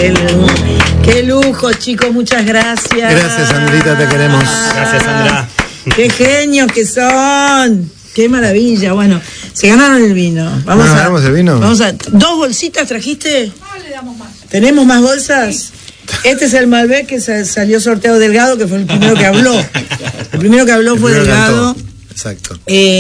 Qué lujo, chicos, muchas gracias. Gracias, Sandrita, te queremos. Gracias, Sandra. Qué genios que son. Qué maravilla. Bueno, se ganaron el vino. ¿Ganamos el vino? Vamos a. ¿2 bolsitas trajiste? No, le damos más. ¿Tenemos más bolsas? Este es el Malbec que salió sorteado Delgado, que fue el primero que habló. El primero que habló fue Delgado. Cantó. Exacto.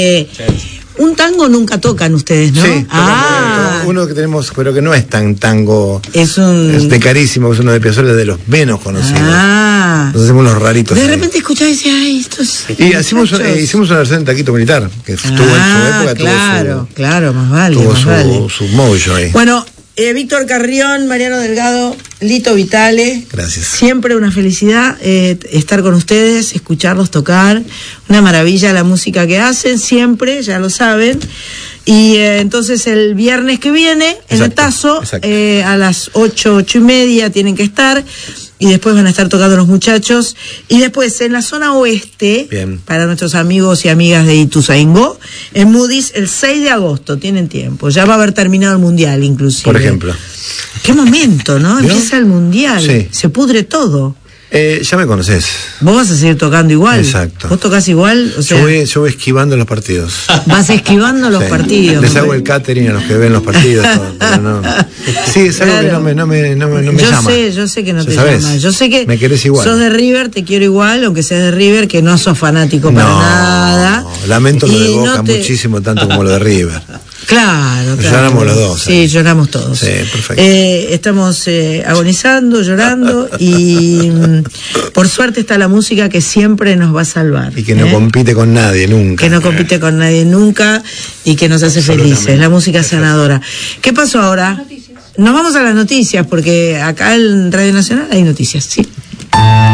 Un tango nunca tocan ustedes, ¿no? Sí, uno que tenemos, pero que no es tan tango. Es de carísimo, es uno de Piazzolla, de los menos conocidos. Entonces hacemos los raritos. De repente escuchás y decís, ay, estos. Y hicimos una versión de Taquito Militar, que estuvo en su época. Claro, más vale. Tuvo más vale. su mojo ahí. Bueno, Víctor Carrión, Mariano Delgado, Lito Vitale. Gracias. Siempre una felicidad estar con ustedes, escucharlos tocar. Una maravilla la música que hacen, siempre, ya lo saben. Y entonces el viernes que viene, en el Tazo, a las 8:30 tienen que estar. Y después van a estar tocando los muchachos. Y después en la zona oeste, para nuestros amigos y amigas de Ituzaingó, en Moody's el 6 de agosto, tienen tiempo. Ya va a haber terminado el mundial, inclusive. Por ejemplo. Qué momento, ¿no? Empieza el mundial. Sí. Se pudre todo. Ya me conocés. Vos vas a seguir tocando igual. Exacto. Vos tocás igual. O sea, yo voy esquivando los partidos. Vas esquivando los partidos. Les hago el catering a los que ven los partidos. Pero no. Sí, es algo que no me llama. Yo sé que no te llama. Yo sé que me querés igual. Sos de River, te quiero igual, aunque seas de River, que no sos fanático para nada. Lamento lo de Boca muchísimo, tanto como lo de River. Claro. Lloramos los dos. Sí, lloramos todos. Sí, perfecto. Estamos agonizando, llorando y por suerte está la música que siempre nos va a salvar. Y que no compite con nadie nunca. Que no compite con nadie nunca y que nos hace felices. La música sanadora. ¿Qué pasó ahora? Nos vamos a las noticias porque acá en Radio Nacional hay noticias, sí.